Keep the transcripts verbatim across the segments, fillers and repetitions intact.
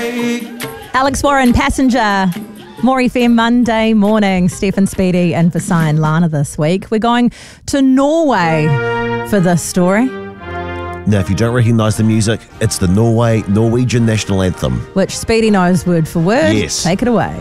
week. Alex Warren, Passenger. More F M Monday morning. Stephen Speedy and Vasai and Lana this week. We're going to Norway for this story. Now, if you don't recognise the music, it's the Norway Norwegian national anthem. Which Speedy knows word for word. Yes. Take it away.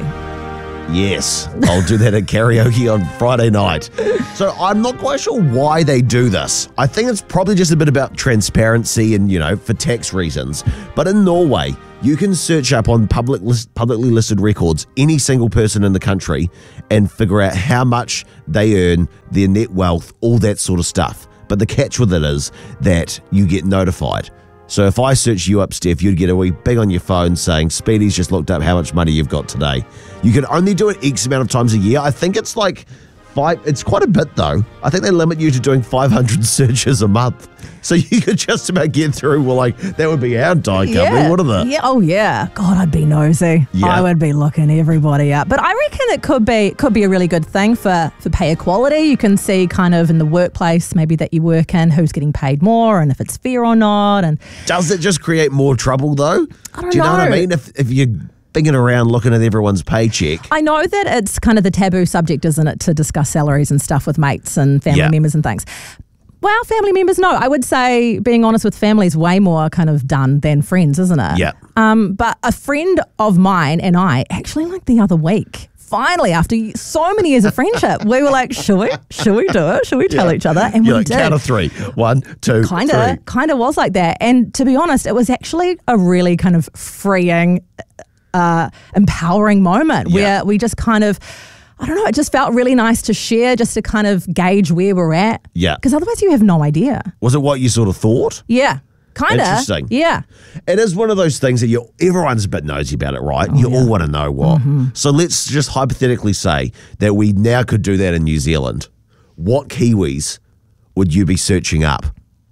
Yes, I'll do that at karaoke on Friday night. So I'm not quite sure why they do this. I think it's probably just a bit about transparency and, you know, for tax reasons. But in Norway, you can search up on public list, publicly listed records any single person in the country and figure out how much they earn, their net wealth, all that sort of stuff. But the catch with it is that you get notified. So if I search you up, Steph, you'd get a wee bing on your phone saying, Speedy's just looked up how much money you've got today. You can only do it X amount of times a year. I think it's like five, it's quite a bit though. I think they limit you to doing five hundred searches a month. So you could just about get through, well, like, that would be our entire company, Yeah. wouldn't it? Yeah. Oh, yeah. God, I'd be nosy. Yeah. I would be looking everybody up. But I reckon it could be could be a really good thing for, for pay equality. You can see kind of in the workplace maybe that you work in who's getting paid more and if it's fair or not. And Does it just create more trouble though? I don't Do you know, know. what I mean? If, if you're binging around looking at everyone's paycheck. I know that it's kind of the taboo subject, isn't it, to discuss salaries and stuff with mates and family Yeah. members and things. Well, family members, no. I would say being honest with family is way more kind of done than friends, isn't it? Yeah. Um, but a friend of mine and I actually, like the other week, finally, after so many years of friendship, we were like, should we? Should we do it? Should we tell Yeah. each other? And You're we like, did. count of three. One, two, Kind three. of, kind of was like that. And to be honest, it was actually a really kind of freeing, uh, empowering moment Yeah. where we just kind of, I don't know, it just felt really nice to share, just to kind of gauge where we're at. Yeah. Because otherwise you have no idea. Was it what you sort of thought? Yeah. Kind of. Interesting. Yeah. It is one of those things that you everyone's a bit nosy about it, right? you all want to know what. So let's just hypothetically say that we now could do that in New Zealand. What Kiwis would you be searching up?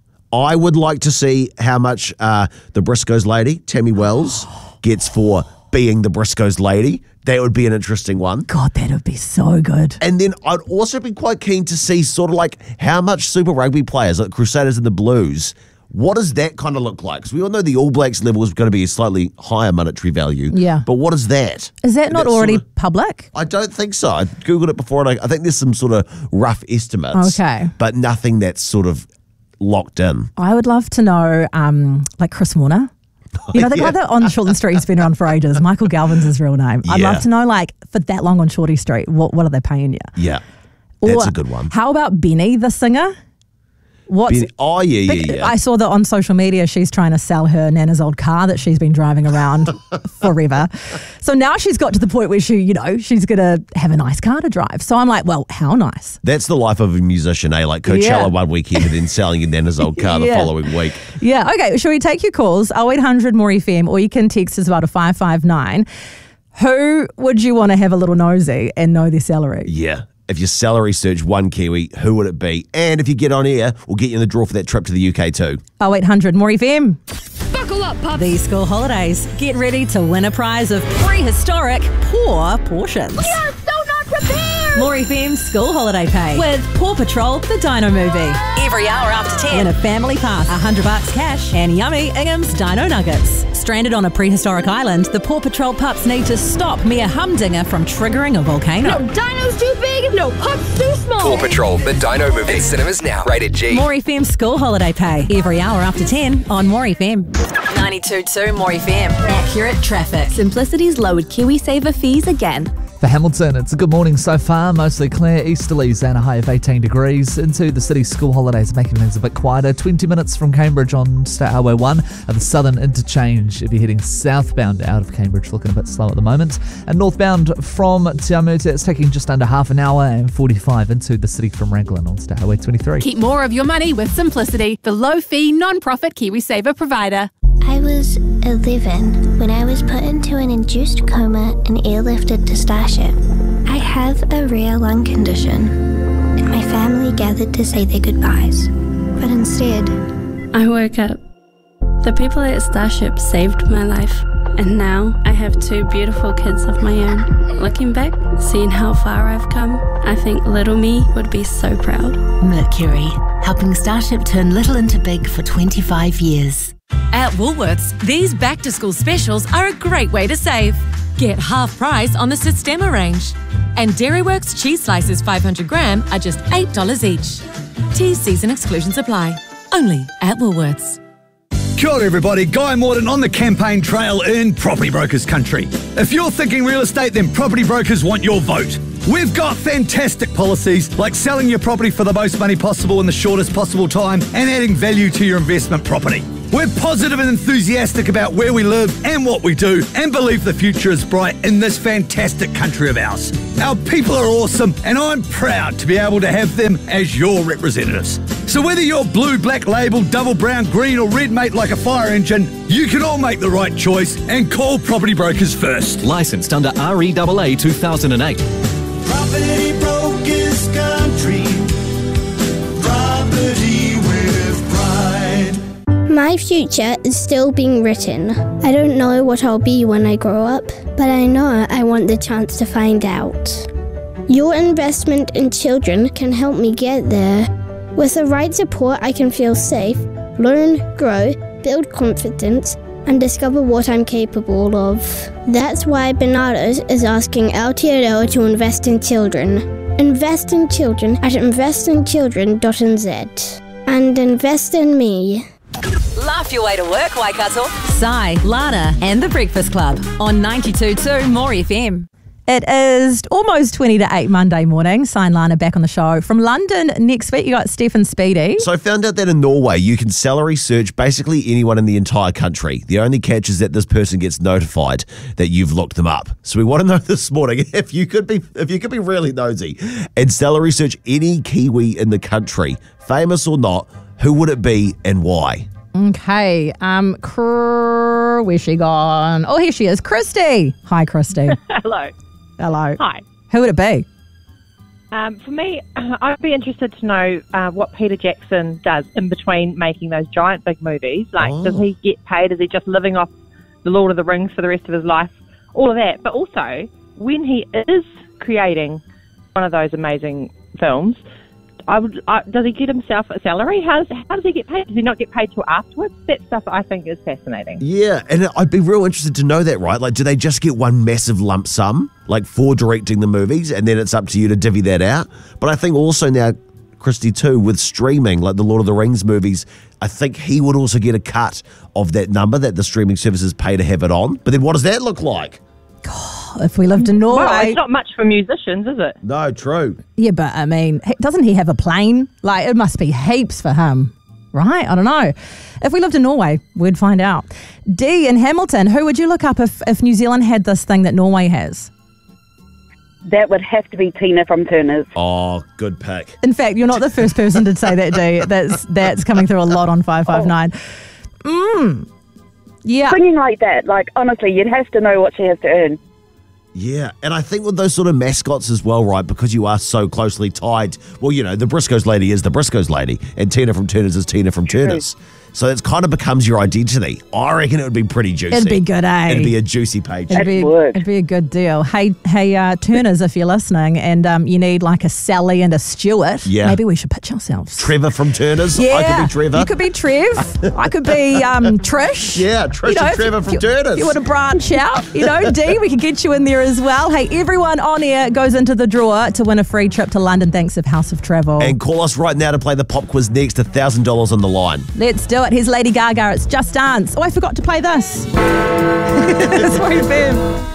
I would like to see how much uh, the Briscoes lady, Tammy Wells, gets for being the Briscoes lady. That would be an interesting one. God, that would be so good. And then I'd also be quite keen to see sort of like how much Super Rugby players, like Crusaders and the Blues, what does that kind of look like? Because we all know the All Blacks level is going to be a slightly higher monetary value. Yeah. But what is that? Is that not That's already sort of- public? I don't think so. I Googled it before and I, I think there's some sort of rough estimates. Okay. But nothing that's sort of locked in. I would love to know, um, like Chris Warner. You know, the Yeah. guy that on Shortland Street has been around for ages. Michael Galvin's his real name. I'd Yeah. love to know, like, for that long on Shorty Street, what, what are they paying you? Yeah. That's Or a good one. How about Benny, the singer? What's Benny- oh, yeah, yeah, yeah. I saw that on social media she's trying to sell her Nana's old car that she's been driving around forever. So now she's got to the point where she, you know, she's going to have a nice car to drive. So I'm like, well, how nice? That's the life of a musician, eh? Like Coachella Yeah. one weekend and then selling your Nana's old car the Yeah. following week. Yeah, okay. Shall we take your calls? oh eight hundred more F M, or you can text us about a five five nine. Who would you want to have a little nosy and know their salary? Yeah. If your salary search one Kiwi, who would it be? And if you get on air, we'll get you in the draw for that trip to the U K too. oh eight hundred more F M. Buckle up, pups. These school holidays. Get ready to win a prize of prehistoric poor portions. We are so not prepared. More F M school holiday pay with Paw Patrol, the Dino movie. Every hour after ten. Win a family pass, a hundred bucks cash, and yummy Ingham's Dino Nuggets. Stranded on a prehistoric island, the Paw Patrol pups need to stop Mia Humdinger from triggering a volcano. No dino's too big, no pups too small. Paw Patrol, the Dino movie. In cinemas now. Rated G. More F M school holiday pay every hour after ten on More F M. ninety-two point two More F M. Accurate traffic. Simplicity's lowered KiwiSaver fees again. For Hamilton, it's a good morning so far. Mostly clear, easterlies and a high of eighteen degrees. Into the city's school holidays, making things a bit quieter. twenty minutes from Cambridge on State Highway one at the Southern Interchange. If you're heading southbound out of Cambridge, looking a bit slow at the moment. And northbound from Te Amuta, it's taking just under half an hour and forty-five into the city from Raglan on State Highway twenty-three. Keep more of your money with Simplicity, the low-fee, non-profit KiwiSaver provider. I was eleven when I was put into an induced coma and airlifted to Starship. I have a rare lung condition, and my family gathered to say their goodbyes. But instead, I woke up. The people at Starship saved my life, and now I have two beautiful kids of my own. Looking back, seeing how far I've come, I think little me would be so proud. Mercury, helping Starship turn little into big for twenty-five years. At Woolworths, these back-to-school specials are a great way to save. Get half price on the Sistema range. And Dairyworks cheese slices five hundred gram are just eight dollars each. T Cs and exclusions apply. Only at Woolworths. Kia ora everybody, Guy Morden on the campaign trail in Property Brokers country. If you're thinking real estate, then Property Brokers want your vote. We've got fantastic policies like selling your property for the most money possible in the shortest possible time and adding value to your investment property. We're positive and enthusiastic about where we live and what we do and believe the future is bright in this fantastic country of ours. Our people are awesome and I'm proud to be able to have them as your representatives. So whether you're blue, black label, double brown, green or red mate like a fire engine, you can all make the right choice and call Property Brokers first. Licensed under R E A A two thousand eight. Property Brokers country. Property with pride. My future is still being written. I don't know what I'll be when I grow up, but I know I want the chance to find out. Your investment in children can help me get there. With the right support, I can feel safe, learn, grow, build confidence, and discover what I'm capable of. That's why Bernardo's is asking Aotearoa to invest in children. Invest in children at invest in children dot n z. And invest in me. Laugh your way to work, Waikato. Sai, Lana, and the Breakfast Club on ninety-two point two More F M. It is almost twenty to eight Monday morning. Sai and Lana back on the show. From London next week, you got Stefan Speedy. So I found out that in Norway, you can salary search basically anyone in the entire country. The only catch is that this person gets notified that you've looked them up. So we want to know this morning if you could be if you could be really nosy and salary search any Kiwi in the country, famous or not, who would it be and why? Okay, um, Cr- where's she gone? Oh, here she is, Christy. Hi, Christy. Hello. Hello. Hi. Who would it be? Um, for me, I'd be interested to know uh, what Peter Jackson does in between making those giant big movies. Like, Oh. does he get paid? Is he just living off the Lord of the Rings for the rest of his life? All of that. But also, when he is creating one of those amazing films, I would. I, does he get himself a salary? How does, how does he get paid? Does he not get paid till afterwards? That stuff I think is fascinating. Yeah, and I'd be real interested to know that, right? Like, do they just get one massive lump sum, like for directing the movies, and then it's up to you to divvy that out? But I think also now, Christy, too, with streaming, like the Lord of the Rings movies, I think he would also get a cut of that number that the streaming services pay to have it on. But then what does that look like? If we lived in Norway. Well, it's not much for musicians, is it? No, true. Yeah, but I mean, he- doesn't he have a plane? Like, it must be heaps for him, right? I don't know. If we lived in Norway, we'd find out. D in Hamilton, who would you look up if, if New Zealand had this thing that Norway has? That would have to be Tina from Turners. Oh, good pick. In fact, you're not the first person to say that, D. That's that's coming through a lot on five five nine. Mmm. Yeah. Singing like that, like, honestly, you'd have to know what she has to earn. Yeah, and I think with those sort of mascots as well, right, because you are so closely tied, well, you know, the Briscoes lady is the Briscoes lady, and Tina from Turners is Tina from Turners. So it kind of becomes your identity. I reckon it would be pretty juicy. It'd be good, eh? It'd be a juicy page. It'd be, it'd be a good deal. Hey, hey, uh, Turners, if you're listening and um, you need like a Sally and a Stuart, Yeah. maybe we should pitch ourselves. Trevor from Turners. Yeah, I could be Trevor. You could be Trev. I could be um, Trish. Yeah, Trish You know, and if Trevor you- from if you- Turners. If you want to branch out, you know, D, we can get you in there as well. Hey, everyone on air goes into the draw to win a free trip to London thanks of House of Travel. And call us right now to play the pop quiz next, one thousand dollars on the line. Let's do it. Here's Lady Gaga. It's Just Dance. Oh, I forgot to play this. It's More F M.